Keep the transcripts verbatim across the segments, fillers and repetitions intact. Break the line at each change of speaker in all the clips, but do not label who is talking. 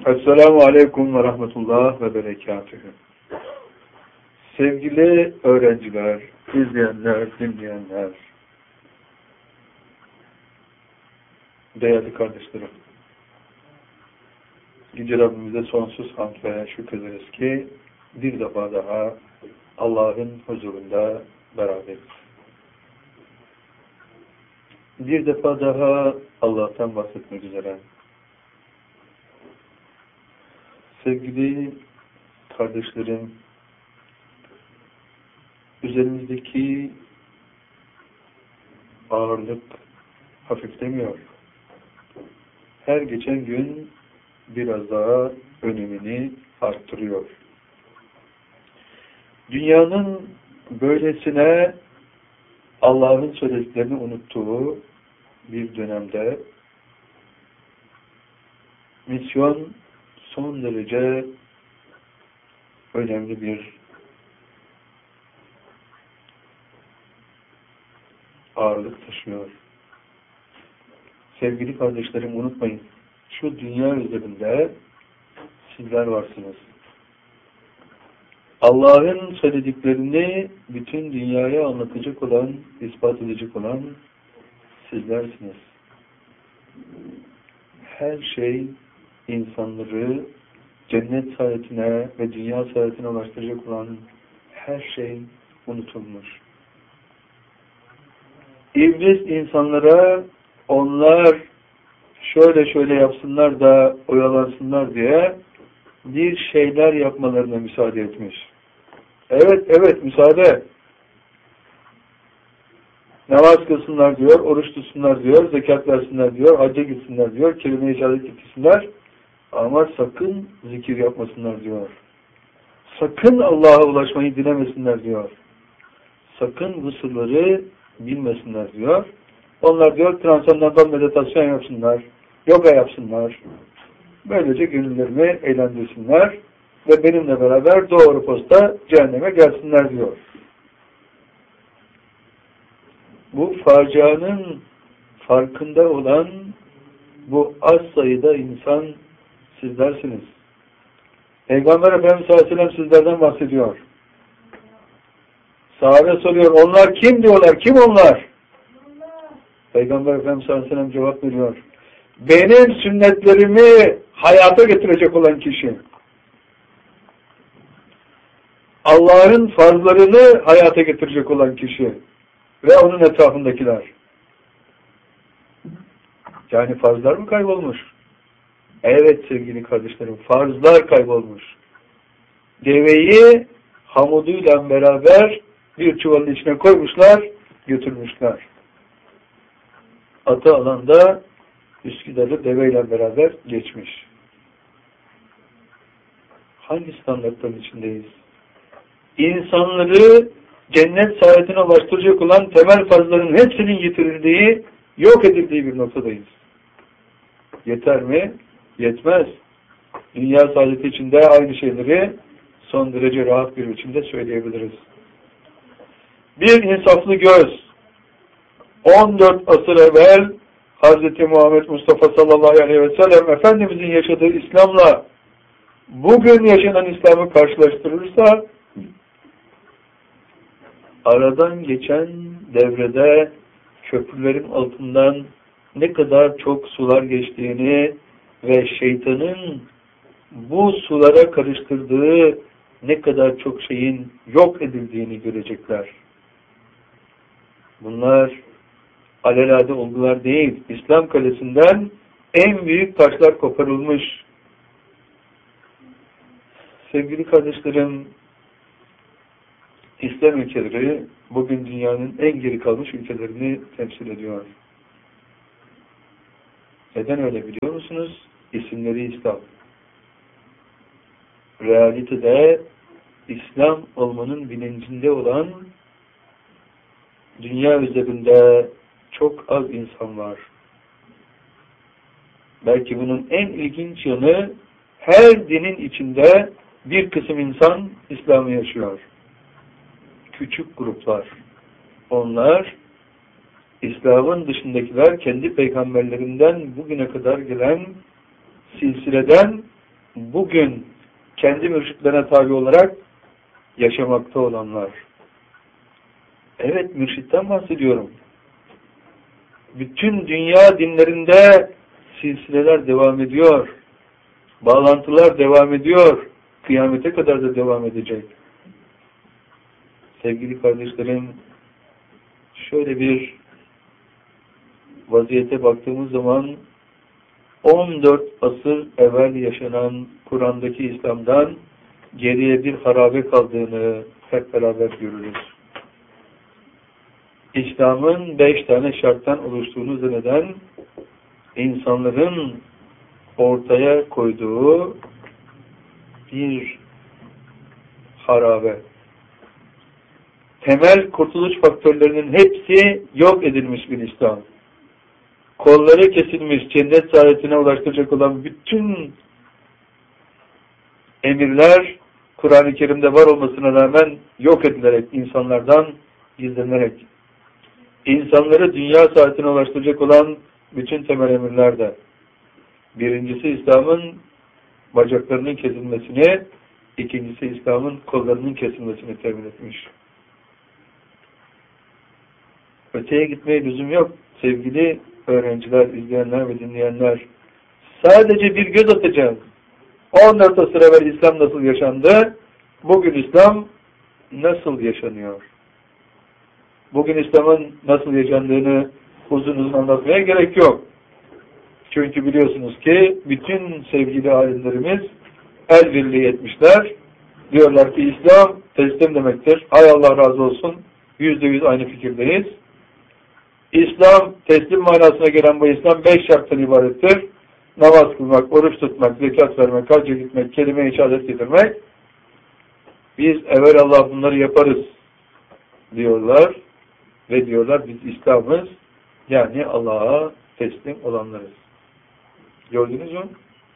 Esselamu Aleyküm ve Rahmetullah ve Berekatühü. Sevgili öğrenciler, izleyenler, dinleyenler, değerli kardeşlerim, Yüce Rabbimize sonsuz hamd ve şükrederiz ki bir defa daha Allah'ın huzurunda beraberiz. Bir defa daha Allah'tan bahsetmek üzere. Sevgili kardeşlerim, üzerimizdeki ağırlık hafiflemiyor. Her geçen gün biraz daha önemini arttırıyor. Dünyanın böylesine Allah'ın söylediklerini unuttuğu bir dönemde misyon son derece önemli bir ağırlık taşıyor. Sevgili kardeşlerim, unutmayın, şu dünya üzerinde sizler varsınız. Allah'ın söylediklerini bütün dünyaya anlatacak olan, ispat edecek olan sizlersiniz. Her şey insanları cennet saadetine ve dünya saadetine ulaştıracak olan her şey unutulmuş. İblis insanlara onlar şöyle şöyle yapsınlar da oyalansınlar diye bir şeyler yapmalarına müsaade etmiş. Evet, evet, müsaade. Namaz kılsınlar diyor, oruç tutsunlar diyor, zekat versinler diyor, hacca gitsinler diyor, kelime-i şehadet getirsinler. Ama sakın zikir yapmasınlar diyor. Sakın Allah'a ulaşmayı dilemesinler diyor. Sakın bu sırları bilmesinler diyor. Onlar diyor transandantal meditasyon yapsınlar, yoga yapsınlar. Böylece gönüllerimi eğlendirsinler ve benimle beraber doğru posta cehenneme gelsinler diyor. Bu facianın farkında olan bu az sayıda insan sizlersiniz. Peygamber Efendimiz sallallahu aleyhi ve sellem sizlerden bahsediyor. Sahabe soruyor, onlar kim diyorlar, kim onlar? Peygamber Efendimiz sallallahu aleyhi ve sellem cevap veriyor. Benim sünnetlerimi hayata getirecek olan kişi. Allah'ın farzlarını hayata getirecek olan kişi. Ve onun etrafındakiler. Yani farzlar mı kaybolmuş? Evet sevgili kardeşlerim, farzlar kaybolmuş. Deveyi hamuduyla beraber bir çuvalın içine koymuşlar, götürmüşler. Atı alanda Üsküdar'da deveyle beraber geçmiş. Hangi standartların içindeyiz? İnsanları cennet saadetine ulaştıracak olan temel farzların hepsinin yitirildiği, yok edildiği bir noktadayız. Yeter mi? Yetmez. Dünya saadeti içinde aynı şeyleri son derece rahat bir biçimde söyleyebiliriz. Bir insaflı göz, on dört asır evvel Hazreti Muhammed Mustafa sallallahu aleyhi ve sellem Efendimizin yaşadığı İslam'la bugün yaşanan İslam'ı karşılaştırırsa aradan geçen devrede köprülerin altından ne kadar çok sular geçtiğini ve şeytanın bu sulara karıştırdığı ne kadar çok şeyin yok edildiğini görecekler. Bunlar alelade olgular değil. İslam kalesinden en büyük taşlar koparılmış. Sevgili kardeşlerim, İslam ülkeleri bugün dünyanın en geri kalmış ülkelerini temsil ediyor. Neden öyle biliyor musunuz? İsimleri İslam. Realitede İslam olmanın bilincinde olan dünya üzerinde çok az insan var. Belki bunun en ilginç yanı her dinin içinde bir kısım insan İslam'ı yaşıyor. Küçük gruplar. Onlar İslam'ın dışındakiler kendi peygamberlerinden bugüne kadar gelen silsileden bugün kendi mürşitlerine tabi olarak yaşamakta olanlar. Evet, mürşitten bahsediyorum. Bütün dünya dinlerinde silsileler devam ediyor. Bağlantılar devam ediyor. Kıyamete kadar da devam edecek. Sevgili kardeşlerim, şöyle bir vaziyete baktığımız zaman on dört asır evvel yaşanan Kur'an'daki İslam'dan geriye bir harabe kaldığını hep beraber görürüz. İslam'ın beş tane şarttan oluştuğunu zanneden insanların ortaya koyduğu bir harabe. Temel kurtuluş faktörlerinin hepsi yok edilmiş bir İslam. Kolları kesilmiş, cennet saadetine ulaştıracak olan bütün emirler Kur'an-ı Kerim'de var olmasına rağmen yok edilerek, insanlardan gizlenerek, insanları dünya saadetine ulaştıracak olan bütün temel emirler de. Birincisi İslam'ın bacaklarının kesilmesini, ikincisi İslam'ın kollarının kesilmesini temin etmiş. Öteye gitmeye lüzum yok sevgili öğrenciler, izleyenler ve dinleyenler. Sadece bir göz atacağız. on dört asır evvel İslam nasıl yaşandı? Bugün İslam nasıl yaşanıyor? Bugün İslam'ın nasıl yaşandığını uzun uzun anlatmaya gerek yok. Çünkü biliyorsunuz ki bütün sevgili alimlerimiz el birliği etmişler. Diyorlar ki İslam teslim demektir. Hay Allah razı olsun. Yüzde yüz aynı fikirdeyiz. İslam teslim manasına gelen bu İslam beş şarttan ibarettir. Namaz kılmak, oruç tutmak, zekat vermek, hacca gitmek, kelime-i şehadet getirmek. Biz evvelallah bunları yaparız diyorlar. Ve diyorlar biz İslam'ız. Yani Allah'a teslim olanlarız. Gördünüz mü?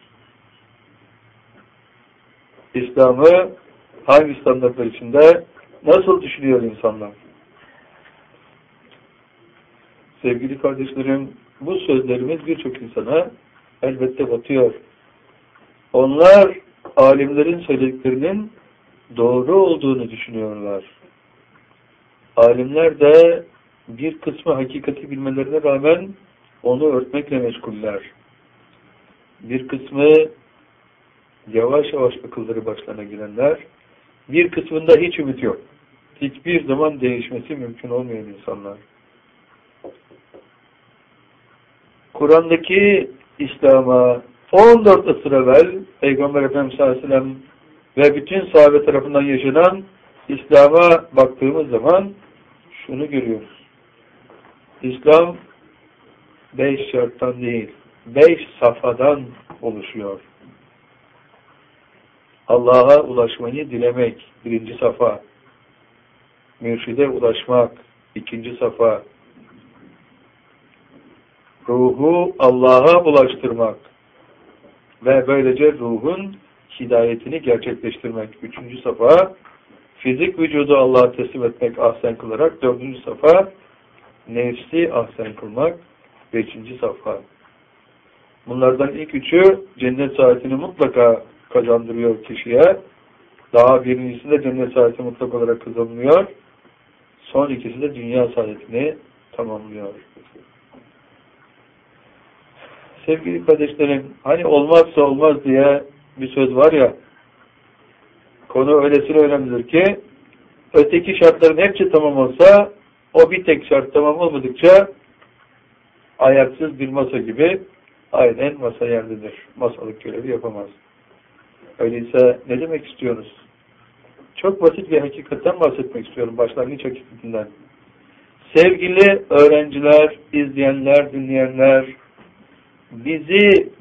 İslam'ı hangi standartlar içinde nasıl düşünüyor insanlar? Sevgili kardeşlerim, bu sözlerimiz birçok insana elbette batıyor. Onlar alimlerin söylediklerinin doğru olduğunu düşünüyorlar. Alimler de bir kısmı hakikati bilmelerine rağmen onu örtmekle meşguller. Bir kısmı yavaş yavaş akılları başlarına gelenler, bir kısmında hiç ümit yok. Hiçbir zaman değişmesi mümkün olmayan insanlar. Kur'an'daki İslam'a on dört asır evvel Peygamber Efendimiz sallallahu aleyhi ve sellem ve bütün sahabe tarafından yaşanan İslam'a baktığımız zaman şunu görüyoruz. İslam beş şarttan değil, beş safhadan oluşuyor. Allah'a ulaşmayı dilemek, birinci safa. Mürşide ulaşmak, ikinci safa. Ruhu Allah'a ulaştırmak ve böylece ruhun hidayetini gerçekleştirmek. Üçüncü safa, fizik vücudu Allah'a teslim etmek, ahsen kılarak. Dördüncü safa, nefsi ahsen kılmak. Beşinci safa. Bunlardan ilk üçü cennet saadetini mutlaka kazandırıyor kişiye. Daha birincisi de cennet saadeti mutlak olarak kazanılıyor. Son ikisi de dünya saadetini tamamlıyor. Sevgili kardeşlerim, hani olmazsa olmaz diye bir söz var ya, konu öylesine önemlidir ki, öteki şartların hepsi tamam olsa, o bir tek şart tamam olmadıkça, ayaksız bir masa gibi, aynen masa yerdedir. Masalık görevi yapamaz. Öyleyse ne demek istiyoruz? Çok basit bir hakikatten bahsetmek istiyorum, başlangıç hakikatinden. Sevgili öğrenciler, izleyenler, dinleyenler, bizi